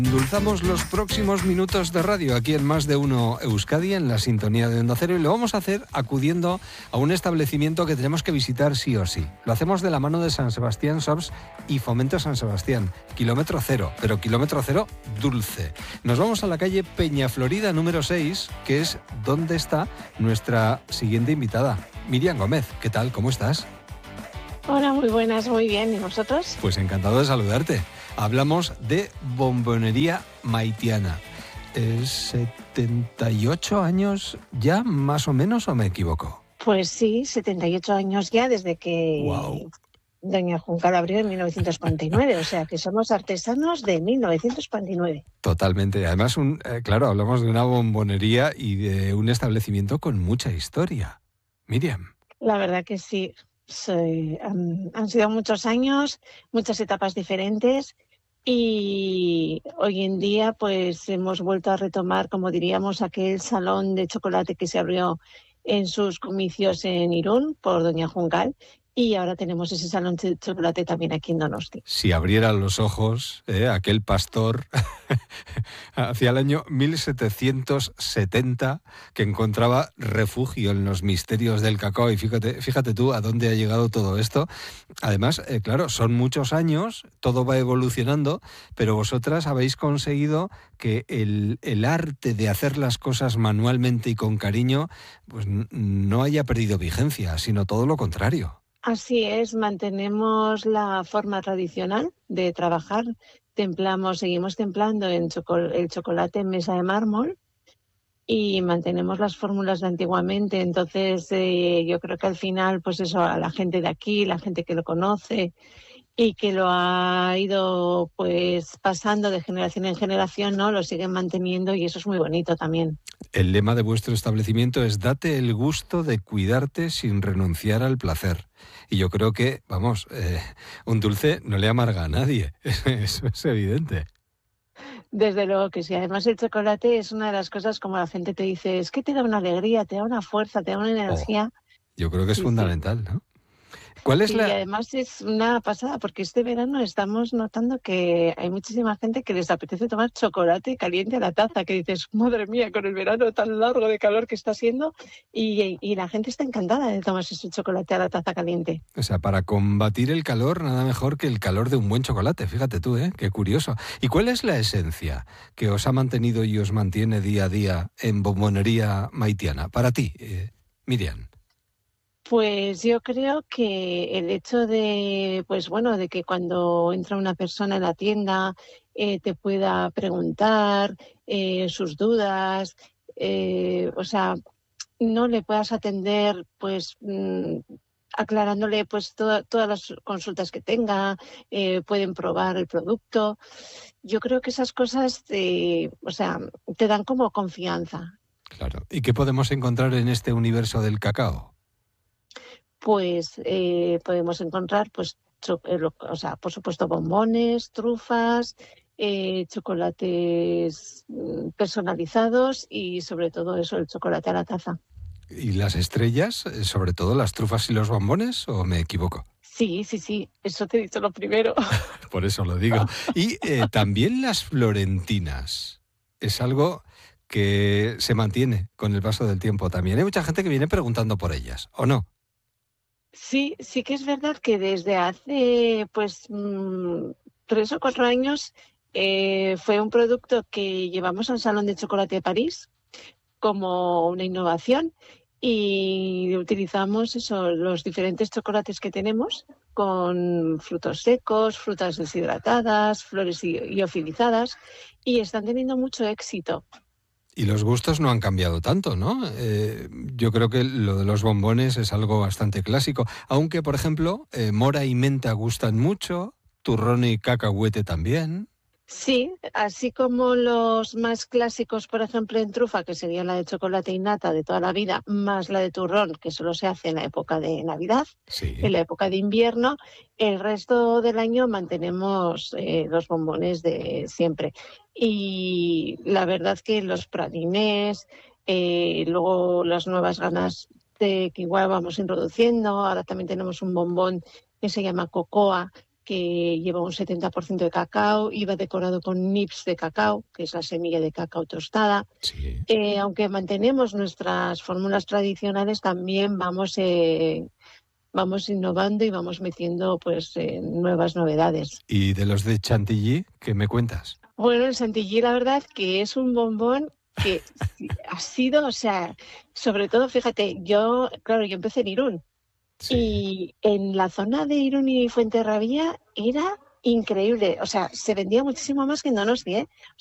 Endulzamos los próximos minutos de radio aquí en Más de Uno Euskadi, en la sintonía de Onda Cero, y lo vamos a hacer acudiendo a un establecimiento que tenemos que visitar sí o sí. Lo hacemos de la mano de San Sebastián Shops y Fomento San Sebastián, kilómetro cero, pero kilómetro cero dulce. Nos vamos a la calle Peñaflorida número 6, que es donde está nuestra siguiente invitada, Miriam Gómez. ¿Qué tal? ¿Cómo estás? Hola, muy buenas, muy bien. ¿Y vosotros? Pues encantado de saludarte. Hablamos de Bombonería Maitiana. ¿78 años ya, más o menos, o me equivoco? Pues sí, 78 años ya desde que doña Juncal abrió en 1949, o sea que somos artesanos de 1949. Totalmente. Además, claro, hablamos de una bombonería y de un establecimiento con mucha historia. Miriam. La verdad que sí. Han sido muchos años, muchas etapas diferentes y hoy en día pues hemos vuelto a retomar, como diríamos, aquel salón de chocolate que se abrió en sus comicios en Irún por doña Juncal, y ahora tenemos ese salón de chocolate también aquí en Donosti. Si abrieran los ojos, aquel pastor hacia el año 1770 que encontraba refugio en los misterios del cacao, y fíjate tú a dónde ha llegado todo esto. Además, claro, son muchos años, todo va evolucionando, pero vosotras habéis conseguido que el arte de hacer las cosas manualmente y con cariño pues no haya perdido vigencia, sino todo lo contrario. Así es, mantenemos la forma tradicional de trabajar, seguimos templando el chocolate en mesa de mármol y mantenemos las fórmulas de antiguamente. Entonces yo creo que al final, pues eso, a la gente de aquí, la gente que lo conoce y que lo ha ido pues pasando de generación en generación, ¿no? Lo siguen manteniendo y eso es muy bonito también. El lema de vuestro establecimiento es: date el gusto de cuidarte sin renunciar al placer. Y yo creo que, vamos, un dulce no le amarga a nadie, eso es evidente. Desde luego que sí. Además el chocolate es una de las cosas, como la gente te dice, es que te da una alegría, te da una fuerza, te da una energía. Yo creo que es fundamental, ¿no? ¿Cuál es y además es una pasada, porque este verano estamos notando que hay muchísima gente que les apetece tomar chocolate caliente a la taza, que dices, madre mía, con el verano tan largo de calor que está haciendo, y la gente está encantada de tomarse ese chocolate a la taza caliente. O sea, para combatir el calor, nada mejor que el calor de un buen chocolate, fíjate tú, qué curioso. ¿Y cuál es la esencia que os ha mantenido y os mantiene día a día en Bombonería Maitiana? Para ti, Miriam. Pues yo creo que el hecho de, pues bueno, de que cuando entra una persona en la tienda te pueda preguntar sus dudas, o sea, no le puedas atender, pues aclarándole pues todas las consultas que tenga, pueden probar el producto. Yo creo que esas cosas te dan como confianza. Claro. ¿Y qué podemos encontrar en este universo del cacao? Pues podemos encontrar, pues, por supuesto, bombones, trufas, chocolates personalizados y sobre todo eso, el chocolate a la taza. ¿Y las estrellas, sobre todo las trufas y los bombones, o me equivoco? Sí, eso te he dicho lo primero. Por eso lo digo. Y también las florentinas. Es algo que se mantiene con el paso del tiempo también. Hay mucha gente que viene preguntando por ellas, ¿o no? Sí que es verdad que desde hace 3 o 4 años fue un producto que llevamos al Salón de Chocolate de París como una innovación y utilizamos los diferentes chocolates que tenemos con frutos secos, frutas deshidratadas, flores liofilizadas, y están teniendo mucho éxito. Y los gustos no han cambiado tanto, ¿no? Yo creo que lo de los bombones es algo bastante clásico, aunque, por ejemplo, mora y menta gustan mucho, turrón y cacahuete también. Sí, así como los más clásicos, por ejemplo, en trufa, que sería la de chocolate y nata de toda la vida, más la de turrón, que solo se hace en la época de Navidad, sí. En la época de invierno, el resto del año mantenemos los bombones de siempre. Y la verdad que los pralinés, luego las nuevas ganas de que igual vamos introduciendo, ahora también tenemos un bombón que se llama cocoa, que lleva un 70% de cacao, iba decorado con nips de cacao, que es la semilla de cacao tostada. Sí. Aunque mantenemos nuestras fórmulas tradicionales, también vamos innovando y vamos metiendo pues nuevas novedades. ¿Y de los de chantilly, qué me cuentas? Bueno, el chantilly, la verdad que es un bombón que ha sido, o sea, sobre todo, fíjate, yo empecé en Irún Sí. y en la zona de Irún y Fuenterrabía era increíble, o sea, se vendía muchísimo más que en Donosti, ¿eh? O